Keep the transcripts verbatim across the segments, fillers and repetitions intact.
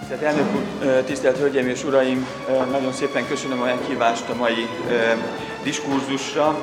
Tisztelt elnök úr, tisztelt hölgyeim és uraim, nagyon szépen köszönöm a meghívást a mai diskurzusra.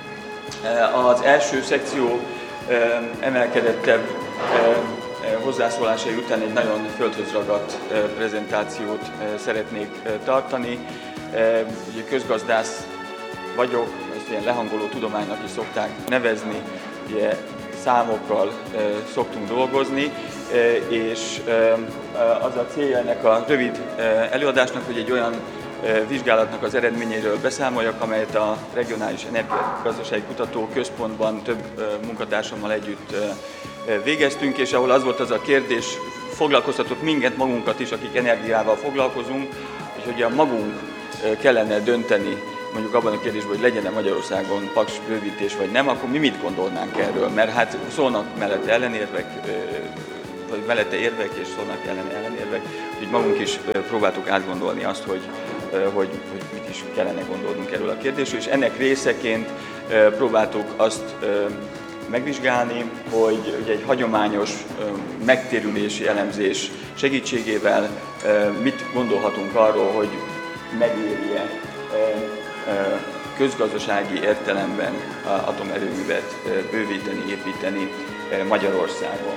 Az első szekció emelkedettebb hozzászólásai után egy nagyon földhöz ragadt prezentációt szeretnék tartani. Ugye közgazdász vagyok, ezt ilyen lehangoló tudománynak is szokták nevezni, ugye számokkal szoktunk dolgozni, és az a célja ennek a rövid előadásnak, hogy egy olyan vizsgálatnak az eredményéről beszámoljak, amelyet a Regionális Energiagazdasági Kutatóközpontban több munkatársammal együtt végeztünk, és ahol az volt az a kérdés, foglalkoztatott minket, magunkat is, akik energiával foglalkozunk, és ugye magunk kellene dönteni, mondjuk abban a kérdésben, hogy legyen-e Magyarországon Paks bővítés vagy nem, akkor mi mit gondolnánk erről? Mert hát szólnak mellette ellenérvek, vagy mellette érvek, és szólnak ellen ellenérvek, úgyhogy magunk is próbáltuk átgondolni azt, hogy, hogy, hogy mit is kellene gondolnunk erről a kérdésről, és ennek részeként próbáltuk azt megvizsgálni, hogy ugye egy hagyományos megtérülési elemzés segítségével mit gondolhatunk arról, hogy megéri-e közgazdasági értelemben atomerőművet bővíteni, építeni Magyarországon.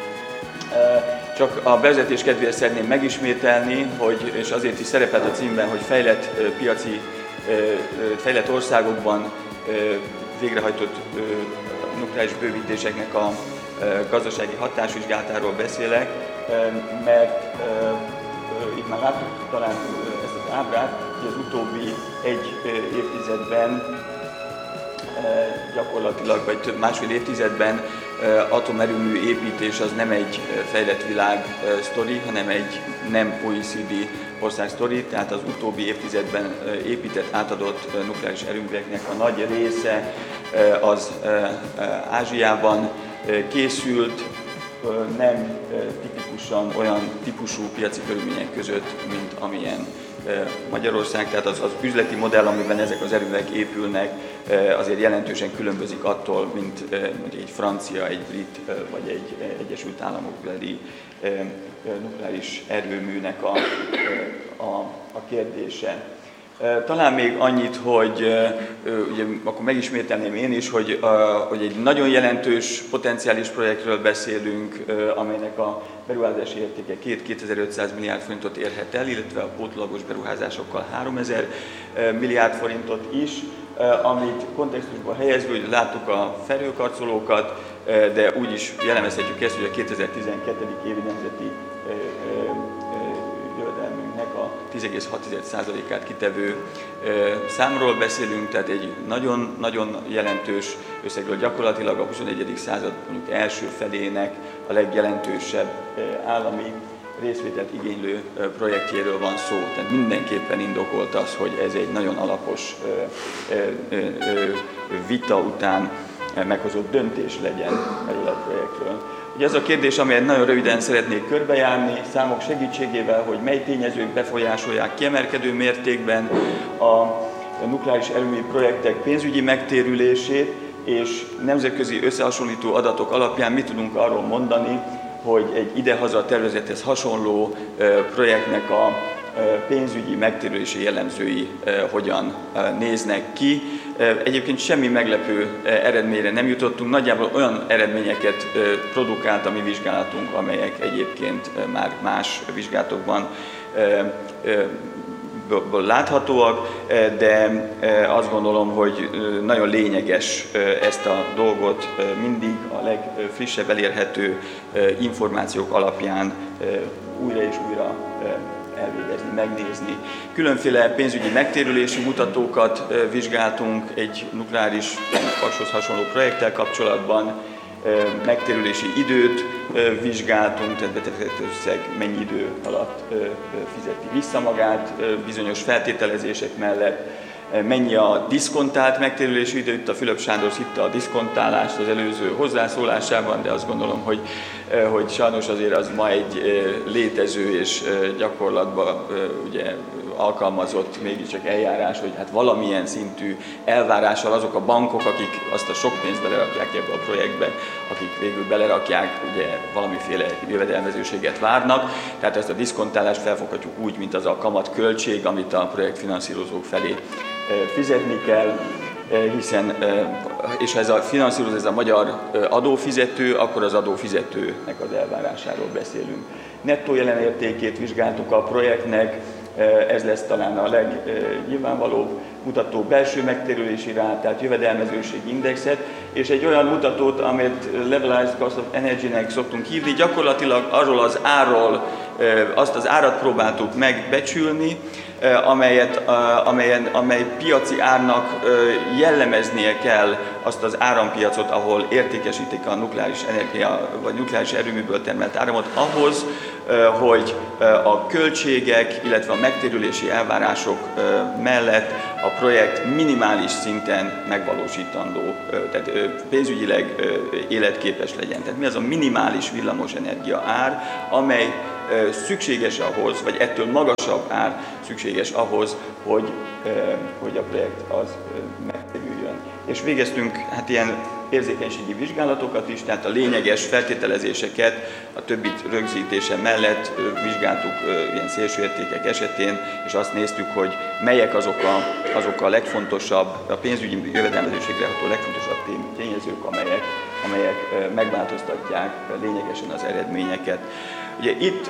Csak a bevezetés kedvéért szeretném megismételni, hogy, és azért is szerepelt a címben, hogy fejlett piaci, fejlett országokban végrehajtott nukleáris bővítéseknek a gazdasági hatásvizsgálatáról beszélek, mert itt már láttuk talán ezt az ábrát, hogy az utóbbi egy évtizedben gyakorlatilag, vagy több másfél évtizedben atomerőmű építés az nem egy fejlett világ sztori, hanem egy nem o e cé dé ország sztori, tehát az utóbbi évtizedben épített, átadott nukleáris erőműveknek a nagy része az Ázsiában készült, nem tipikusan olyan típusú piaci körülmények között, mint amilyen Magyarország, tehát az, az üzleti modell, amiben ezek az erőművek épülnek, azért jelentősen különbözik attól, mint egy francia, egy brit vagy egy Egyesült Államokbeli nukleáris erőműnek a, a, a kérdése. Talán még annyit, hogy ugye, akkor megismételném én is, hogy, hogy egy nagyon jelentős potenciális projektről beszélünk, amelynek a beruházási értéke két-kétezer-ötszáz milliárd forintot érhet el, illetve a pótlagos beruházásokkal háromezer milliárd forintot is, amit kontextusban helyezve, hogy láttuk a felhőkarcolókat, de úgy is jellemezhetjük ezt, hogy a kétezer-tizenkettő. évi nemzeti jövedelmünknek a tíz egész hat százalékát kitevő számról beszélünk, tehát egy nagyon-nagyon jelentős összegről, gyakorlatilag a huszonegyedik század mondjuk első felének a legjelentősebb állami részvételt igénylő projektjéről van szó. Tehát mindenképpen indokolt az, hogy ez egy nagyon alapos vita után meghozott döntés legyen erről a projektről. Ugye ez a kérdés, amelyet nagyon röviden szeretnék körbejárni, számok segítségével, hogy mely tényezők befolyásolják kiemelkedő mértékben a nukleáris erőmű projektek pénzügyi megtérülését, és nemzetközi összehasonlító adatok alapján mit tudunk arról mondani, hogy egy idehaza tervezethez hasonló projektnek a pénzügyi megtérülési jellemzői hogyan néznek ki. Egyébként semmi meglepő eredményre nem jutottunk, nagyjából olyan eredményeket produkált a mi vizsgálatunk, amelyek egyébként már más vizsgálatokban láthatóak, de azt gondolom, hogy nagyon lényeges ezt a dolgot mindig a legfrissebb elérhető információk alapján újra és újra elvégezni, megnézni. Különféle pénzügyi megtérülési mutatókat vizsgáltunk egy nukleáris Pakshoz hasonló projekttel kapcsolatban, megtérülési időt vizsgáltunk, tehát befektetett összeg mennyi idő alatt fizeti vissza magát bizonyos feltételezések mellett, mennyi a diszkontált megtérülési idő, itt a Fülöp Sándor hitte a diszkontálást az előző hozzászólásában, de azt gondolom, hogy, hogy sajnos azért az ma egy létező és gyakorlatban ugye alkalmazott mégiscsak eljárás, hogy hát valamilyen szintű elvárással azok a bankok, akik azt a sok pénzt belerakják ebbe a projektbe, akik végül belerakják, ugye valamiféle jövedelmezőséget várnak, tehát ezt a diszkontálást felfoghatjuk úgy, mint az a kamatköltség, amit a projektfinanszírozók felé fizetni kell, hiszen, és ha ez a finanszírozó, ez a magyar adófizető, akkor az adófizetőnek az elvárásáról beszélünk. Nettó jelenértékét vizsgáltuk a projektnek, ez lesz talán a legnyilvánvalóbb mutató, belső megtérülési rátát, jövedelmezőség indexet, és egy olyan mutatót, amit Levelized Cost of Energy-nek szoktunk hívni, gyakorlatilag arról az árról, azt az árat próbáltuk megbecsülni, amelyet, amelyen, amely piaci árnak jellemeznie kell azt az árampiacot, ahol értékesítik a nukleáris energia vagy nukleáris erőműből termelt áramot, ahhoz, hogy a költségek, illetve a megtérülési elvárások mellett a projekt minimális szinten megvalósítandó, tehát pénzügyileg életképes legyen. Tehát mi az a minimális villamosenergia ár, amely szükséges ahhoz, vagy ettől magasabb ár szükséges ahhoz, hogy, hogy a projekt az megtérüljön. És végeztünk hát ilyen érzékenységi vizsgálatokat is, tehát a lényeges feltételezéseket a többit rögzítése mellett vizsgáltuk ilyen szélső értékek esetén, és azt néztük, hogy melyek azok a, azok a legfontosabb, a pénzügyi jövedelmezőségre ható legfontosabb tényezők, amelyek, amelyek megváltoztatják lényegesen az eredményeket. Ugye itt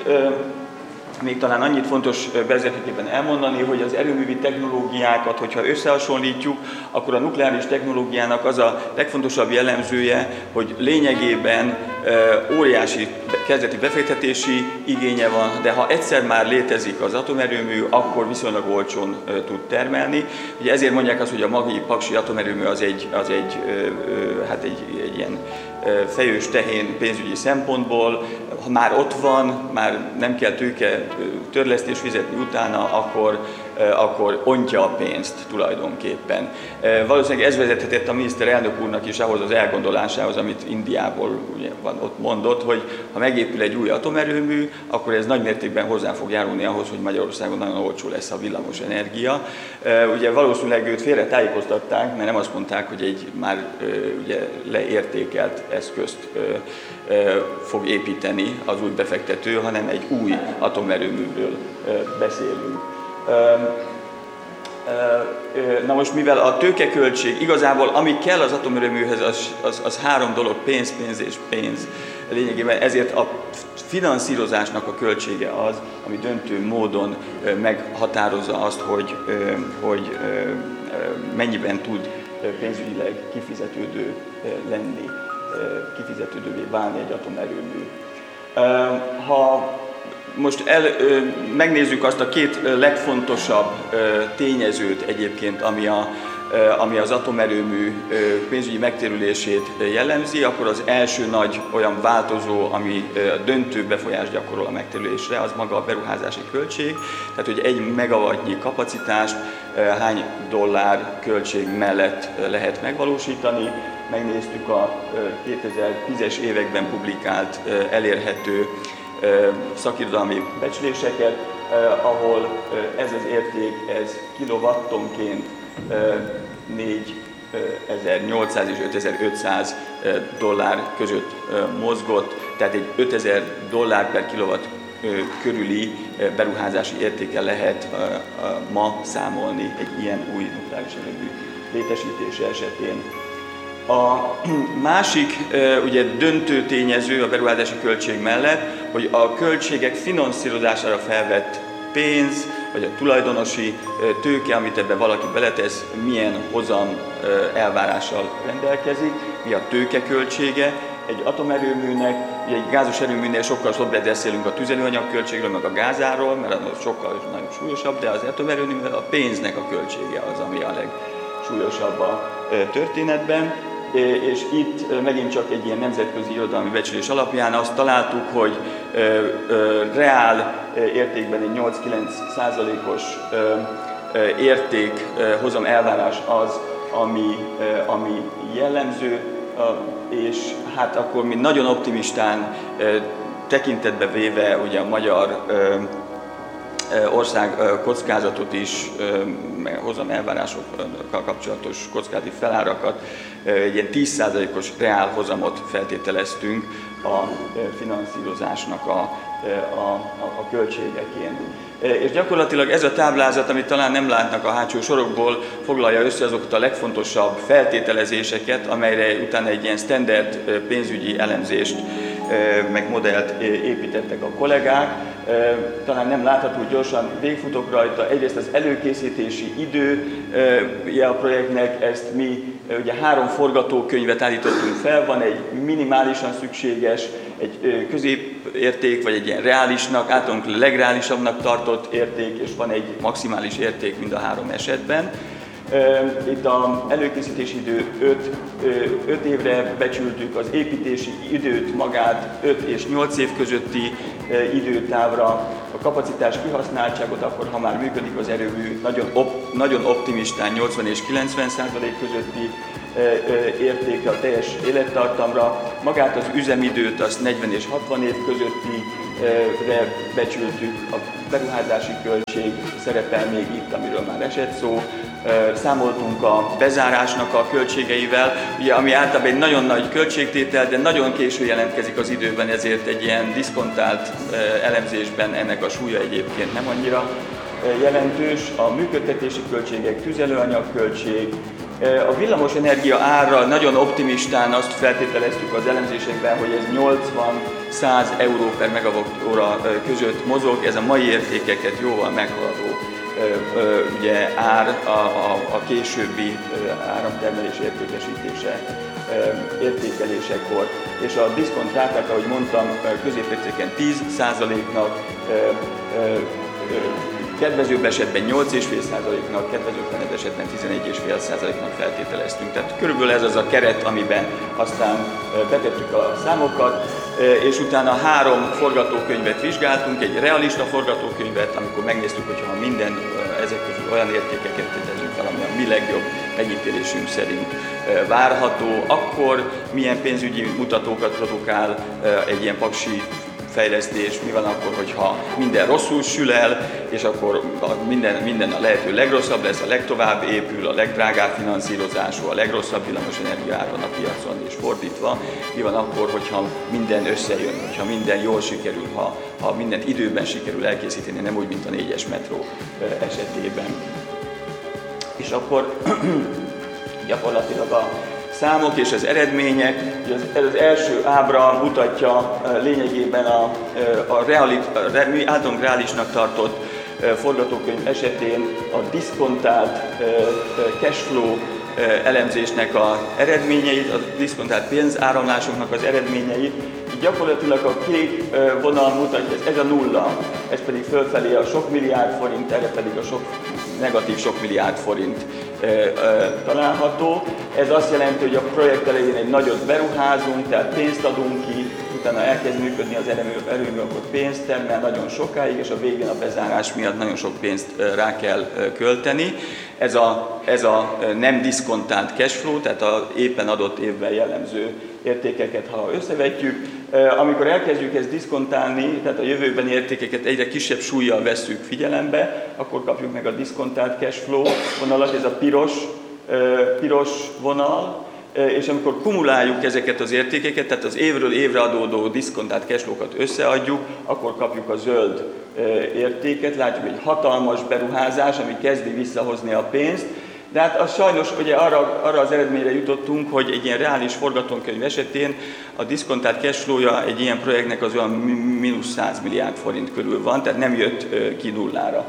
még talán annyit fontos bevezetőképpen elmondani, hogy az erőművi technológiákat, hogyha összehasonlítjuk, akkor a nukleáris technológiának az a legfontosabb jellemzője, hogy lényegében óriási kezdeti befektetési igénye van, de ha egyszer már létezik az atomerőmű, akkor viszonylag olcsón tud termelni. Ugye ezért mondják azt, hogy a Magi Paksi atomerőmű az egy, az egy, hát egy, egy ilyen fejős tehén pénzügyi szempontból, ha már ott van, már nem kell tőke törlesztés fizetni utána, akkor, akkor ontja a pénzt tulajdonképpen. Valószínűleg ez vezethetett a miniszterelnök úrnak is ahhoz az elgondolásához, amit Indiából ugye van, ott mondott, hogy ha megépül egy új atomerőmű, akkor ez nagy mértékben hozzá fog járulni ahhoz, hogy Magyarországon nagyon olcsó lesz a villamos energia. Ugye valószínűleg őt félre tájékoztatták, mert nem azt mondták, hogy egy már ugye leértékelt eszközt fog építeni az új befektető, hanem egy új atomerőműről beszélünk. Na most, mivel a tőkeköltség igazából, ami kell az atomerőműhöz, az, az, az három dolog, pénz, pénz és pénz. Lényegében ezért a finanszírozásnak a költsége az, ami döntő módon meghatározza azt, hogy, hogy mennyiben tud pénzügyileg kifizetődő lenni, kifizetődővé válni egy atomerőmű. Ha most el, megnézzük azt a két legfontosabb tényezőt egyébként, ami, a, ami az atomerőmű pénzügyi megtérülését jellemzi, akkor az első nagy olyan változó, ami döntő befolyást gyakorol a megtérülésre, az maga a beruházási költség. Tehát, hogy egy megawattnyi kapacitást hány dollár költség mellett lehet megvalósítani. Megnéztük a kétezer-tízes években publikált elérhető szakirodalmi becsléseket, ahol ez az érték, ez kilowattonként négyezer-nyolcszáz és ötezer-ötszáz dollár között mozgott, tehát egy ötezer dollár per kilowatt körüli beruházási értékkel lehet ma számolni egy ilyen új nukleáris erőmű létesítése esetén. A másik ugye, döntő tényező a beruházási költség mellett, hogy a költségek finanszírozására felvett pénz, vagy a tulajdonosi tőke, amit ebbe valaki beletesz, milyen hozam elvárással rendelkezik, mi a tőke költsége egy atomerőműnek. Ugye egy gázos erőműnél sokkal sokkal beszélünk a tüzelőanyag költségről, meg a gázáról, mert az sokkal nagyon súlyosabb, de az atomerőművel a pénznek a költsége az, ami a legsúlyosabb a történetben. És itt megint csak egy ilyen nemzetközi irodalmi becslés alapján azt találtuk, hogy reál értékben egy nyolc-kilenc százalékos érték hozam elvárás az, ami, ami jellemző, és hát akkor mi nagyon optimistán tekintetbe véve ugye a magyar ország kockázatot is, hozam elvárásokkal kapcsolatos kockázati felárakat, egy ilyen tíz százalékos reál hozamot feltételeztünk a finanszírozásnak a, a, a költségeként. És gyakorlatilag ez a táblázat, amit talán nem látnak a hátsó sorokból, foglalja össze azokat a legfontosabb feltételezéseket, amelyre utána egy ilyen standard pénzügyi elemzést meg modellt építettek a kollégák. Talán nem látható, gyorsan végfutok rajta. Egyrészt az előkészítési idő a projektnek, ezt mi ugye három forgatókönyvet állítottunk fel, van egy minimálisan szükséges, egy középérték, vagy egy ilyen reálisnak, általunk legreálisabbnak tartott érték, és van egy maximális érték mind a három esetben. Itt az előkészítési idő öt évre becsültük, az építési időt magát öt és nyolc év közötti időtávra, a kapacitás kihasználtságot akkor, ha már működik az erőmű, nagyon, op, nagyon optimistán nyolcvan és kilencven százalék közötti értéke a teljes élettartamra, magát az üzemidőt azt negyven és hatvan év közöttire becsültük, a beruházási költség szerepel még itt, amiről már esett szó. Számoltunk a bezárásnak a költségeivel, ugye, ami általában egy nagyon nagy költségtétel, de nagyon késő jelentkezik az időben, ezért egy ilyen diszkontált elemzésben ennek a súlya egyébként nem annyira jelentős. A működtetési költségek, tüzelőanyagköltség, a villamosenergia ára nagyon optimistán azt feltételeztük az elemzésekben, hogy ez nyolcvan-száz euró per megawatt-óra között mozog, ez a mai értékeket jóval meghaladó ugye, ár a, a, a későbbi áramtermelés értékesítése értékelésekor. És a diszkontráták, ahogy mondtam, középértéken tíz százaléknak, kedvezőbb esetben nyolc egész öt százaléknak, kedvezőtlen esetben tizenegy egész öt százaléknak feltételeztünk. Tehát körülbelül ez az a keret, amiben aztán betettük a számokat, és utána három forgatókönyvet vizsgáltunk, egy realista forgatókönyvet, amikor megnéztük, hogy ha minden ezek közül olyan értékeket tételezünk fel, ami a mi legjobb megítélésünk szerint várható, akkor milyen pénzügyi mutatókat produkál egy ilyen paksi fejlesztés, mi van akkor, hogyha minden rosszul sül el, és akkor minden, minden a lehető legrosszabb lesz, a legtovább épül, a legdrágább finanszírozású, a legrosszabb villamosenergia ár van a piacon, és fordítva. Mi van akkor, hogyha minden összejön, hogyha minden jól sikerül, ha, ha mindent időben sikerül elkészíteni, nem úgy, mint a négyes metró esetében. És akkor gyakorlatilag a számok és az eredmények, ez az első ábra mutatja lényegében a, a, realit, a mi általunk reálisnak tartott forgatókönyv esetén a diszkontált cashflow elemzésnek az eredményeit, a diszkontált pénzáramlásoknak az eredményeit. Gyakorlatilag a kék vonal mutatja, ez, ez a nulla, ez pedig fölfelé a sok milliárd forint, erre pedig a sok negatív sok milliárd forint e, e, található. Ez azt jelenti, hogy a projekt elején egy nagyot beruházunk, tehát pénzt adunk ki, utána elkezd működni az erőmű, akkor pénzt termel nagyon sokáig, és a végén a bezárás miatt nagyon sok pénzt rá kell költeni. Ez a, ez a nem diszkontált cashflow, tehát az éppen adott évben jellemző értékeket, ha összevetjük. Amikor elkezdjük ezt diszkontálni, tehát a jövőbeni értékeket egyre kisebb súllyal vesszük figyelembe, akkor kapjuk meg a diszkontált cashflow vonalat, ez a piros, piros vonal, és amikor kumuláljuk ezeket az értékeket, tehát az évről évre adódó diszkontált cashflow-kat összeadjuk, akkor kapjuk a zöld értéket. Látjuk egy hatalmas beruházás, ami kezdi visszahozni a pénzt, de hát az sajnos ugye arra, arra az eredményre jutottunk, hogy egy ilyen reális forgatókönyv esetén a diszkontált cashflow-ja egy ilyen projektnek az olyan mínusz száz milliárd forint körül van, tehát nem jött ki nullára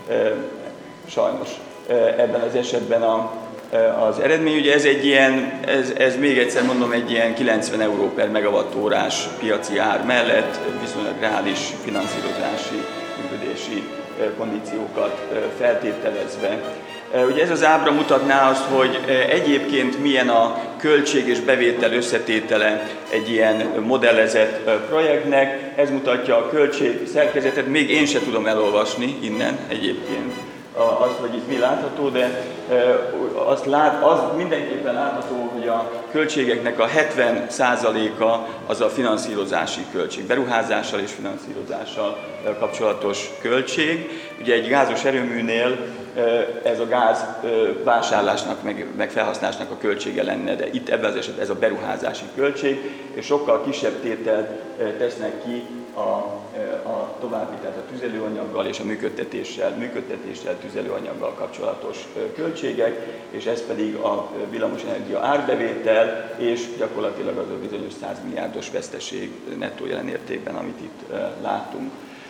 sajnos ebben az esetben a az eredmény. Ugye ez egy ilyen, ez, ez még egyszer mondom, egy ilyen kilencven euró per megawattórás piaci ár mellett viszonylag reális finanszírozási, működési kondíciókat feltételezve. Ugye ez az ábra mutatná azt, hogy egyébként milyen a költség és bevétel összetétele egy ilyen modellezett projektnek. Ez mutatja a költség szerkezetet, még én sem tudom elolvasni innen egyébként. az, hogy itt mi látható, de azt lát, az mindenképpen látható, hogy a költségeknek a hetven százaléka az a finanszírozási költség, beruházással és finanszírozással kapcsolatos költség. Ugye egy gázos erőműnél ez a gáz vásárlásnak, meg, meg felhasználásnak a költsége lenne, de itt ebben az esetben ez a beruházási költség, és sokkal kisebb tételt tesznek ki a, a további, tehát a tüzelőanyaggal és a működtetéssel, működtetéssel, tüzelőanyaggal kapcsolatos költségek, és ez pedig a villamosenergia árbevétel, és gyakorlatilag az a bizonyos száz milliárdos veszteség nettó jelenértékben, amit itt látunk.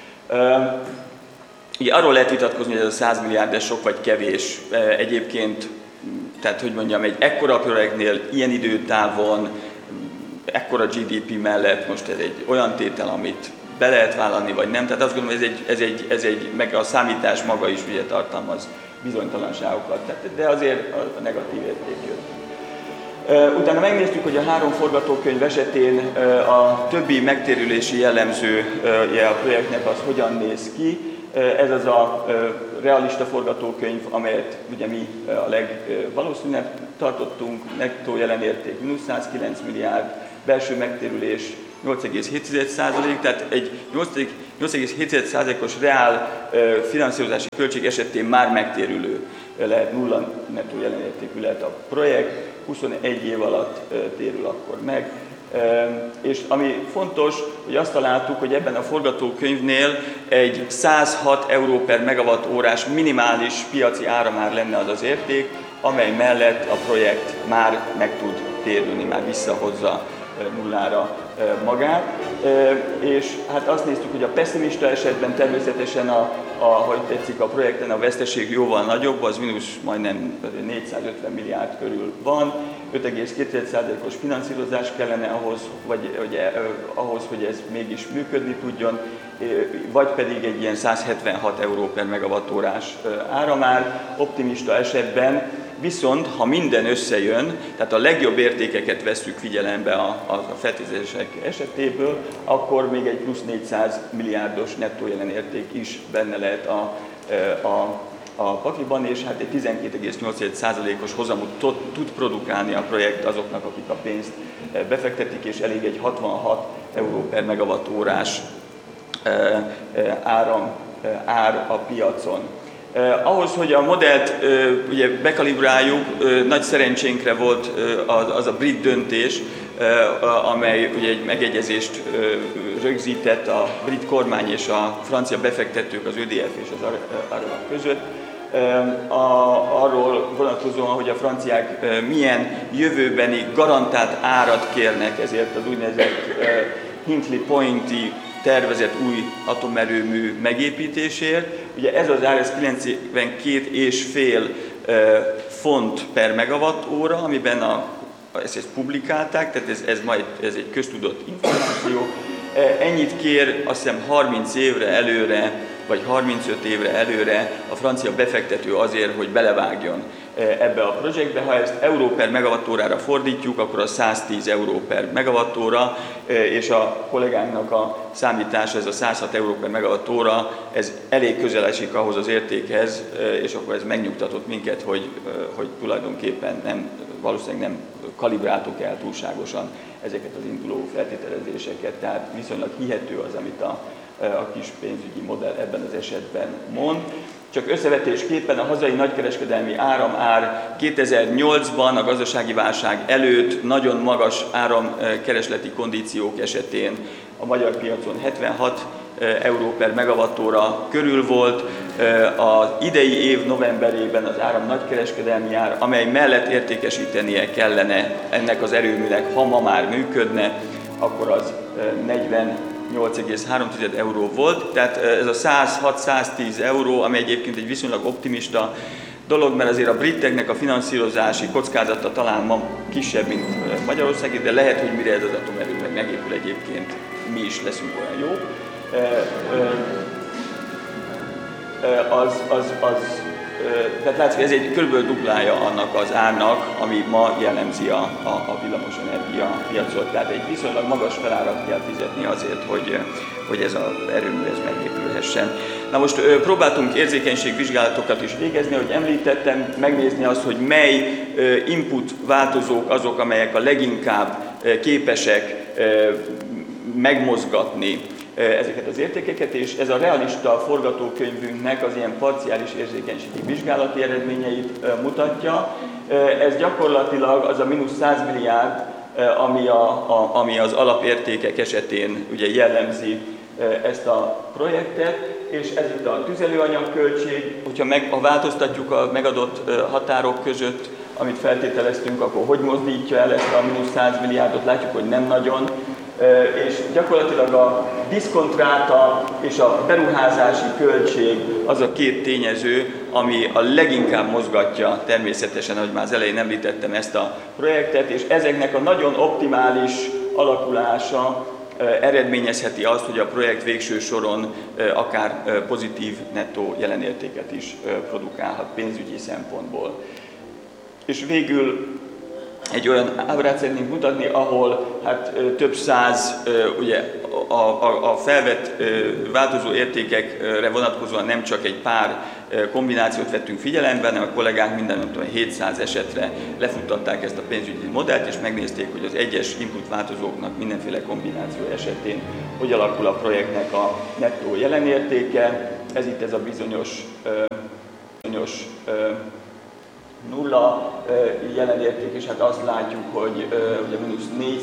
Ugye arról lehet vitatkozni, hogy ez a száz milliárd sok vagy kevés. Egyébként, tehát hogy mondjam, egy ekkora projektnél, ilyen időtávon, ekkora gé dé pé mellett most ez egy olyan tétel, amit be lehet vállalni, vagy nem. Tehát azt gondolom, hogy ez egy, ez egy, ez egy meg a számítás maga is ugye tartalmaz bizonytalanságokat, tehát, de azért a negatív érték jött. Utána megnéztük, hogy a három forgatókönyv esetén a többi megtérülési jellemzője a projektnek az hogyan néz ki. Ez az a realista forgatókönyv, amelyet ugye mi a legvalószínűbb tartottunk, nettó jelenérték mínusz százkilenc milliárd, belső megtérülés nyolc egész hét százalék, tehát egy nyolc egész hét százalékos reál finanszírozási költség esetén már megtérülő lehet, nulla nettó jelenértékű lehet a projekt, huszonegy év alatt térül akkor meg. És ami fontos, hogy azt találtuk, hogy ebben a forgatókönyvnél egy száz hat euró per megawatt órás minimális piaci áramár lenne az az érték, amely mellett a projekt már meg tud térülni, már visszahozza nullára magát. És hát azt néztük, hogy a pessimista esetben természetesen a, a, hogy tetszik, a projekten a veszteség jóval nagyobb, az mínusz majdnem négyszázötven milliárd körül van, öt egész két százalékos finanszírozás kellene ahhoz, vagy, hogy, eh, ahhoz, hogy ez mégis működni tudjon, vagy pedig egy ilyen száz hetvenhat euró per megawattórás áramár. Optimista esetben viszont, ha minden összejön, tehát a legjobb értékeket vesszük figyelembe a, a, a feltételezések esetéből, akkor még egy plusz négyszáz milliárdos nettó jelenérték is benne lehet a, a, a pakliban, és hát egy tizenkét egész nyolc százalékos hozamot tud produkálni a projekt azoknak, akik a pénzt befektetik, és elég egy hatvanhat euró per megawattórás áram ár a piacon. Eh, ahhoz, hogy a modellt eh, ugye bekalibráljuk, eh, nagy szerencsénkre volt eh, az, az a brit döntés, eh, amely ugye egy megegyezést eh, rögzített a brit kormány és a francia befektetők, az ö dé ef és az Ararat között, eh, a, arról vonatkozóan, hogy a franciák eh, milyen jövőbeni garantált árat kérnek ezért az úgynevezett eh, Hinkley Pointi tervezett új atomerőmű megépítésért. Ugye ez az ár, ez kilencvenkét egész öt font per megawatt óra, amiben a, ezt, ezt publikálták, tehát ez, ez, majd, ez egy köztudott információ. Ennyit kér azt hiszem harminc évre előre, vagy harmincöt évre előre a francia befektető azért, hogy belevágjon ebbe a projektbe. Ha ezt euró per megawattórára fordítjuk, akkor a száztíz euró per megawattóra, és a kollégánknak a számítása, ez a száz hat euró per megawattóra, ez elég közel esik ahhoz az értékhez, és akkor ez megnyugtatott minket, hogy, hogy tulajdonképpen nem, valószínűleg nem kalibráltuk el túlságosan ezeket az induló feltételezéseket, tehát viszonylag hihető az, amit a, a kis pénzügyi modell ebben az esetben mond. Csak összevetésképpen a hazai nagykereskedelmi áramár kétezer-nyolcban a gazdasági válság előtt nagyon magas áramkeresleti kondíciók esetén a magyar piacon hetvenhat euró per megawattóra körül volt. Az idei év novemberében az áram nagykereskedelmi ár, amely mellett értékesítenie kellene ennek az erőműnek, ha ma már működne, akkor az negyvennyolc egész három euró volt. Tehát ez a száz hat száz tíz euró, ami egyébként egy viszonylag optimista dolog, mert azért a briteknek a finanszírozási kockázata talán ma kisebb, mint Magyarország, de lehet, hogy mire ez az atomerő meg megépül egyébként, mi is leszünk olyan jó. Az, az, az tehát látszik, ez egy körülbelül duplája annak az árnak, ami ma jellemzi a, a, a villamosenergia piacot. Tehát egy viszonylag magas felárat kell fizetni azért, hogy, hogy ez az erőmű ez megépülhessen. Na most próbáltunk érzékenységvizsgálatokat is végezni, ahogy említettem, megnézni azt, hogy mely input változók azok, amelyek a leginkább képesek megmozgatni ezeket az értékeket, és ez a realista forgatókönyvünknek az ilyen parciális érzékenységi vizsgálati eredményeit mutatja. Ez gyakorlatilag az a mínusz száz milliárd, ami, a, a, ami az alapértékek esetén ugye jellemzi ezt a projektet, és ez itt a tüzelőanyagköltség, hogyha meg, ha változtatjuk a megadott határok között, amit feltételeztünk, akkor hogy mozdítja el ezt a mínusz száz milliárdot, látjuk, hogy nem nagyon. És gyakorlatilag a diszkontráta és a beruházási költség az a két tényező, ami a leginkább mozgatja természetesen, ahogy már az elején említettem, ezt a projektet, és ezeknek a nagyon optimális alakulása eredményezheti azt, hogy a projekt végső soron akár pozitív nettó jelenértéket is produkálhat pénzügyi szempontból. És végül egy olyan ábrát szeretnénk mutatni, ahol hát több száz, ugye a, a, a felvett változó értékekre vonatkozóan nem csak egy pár kombinációt vettünk figyelembe, hanem a kollégák minden hétszáz esetre lefuttatták ezt a pénzügyi modellt, és megnézték, hogy az egyes input változóknak mindenféle kombináció esetén hogy alakul a projektnek a nettó jelenértéke. Ez itt ez a bizonyos, bizonyos nulla jelenérték, és hát azt látjuk, hogy ugye mínusz négy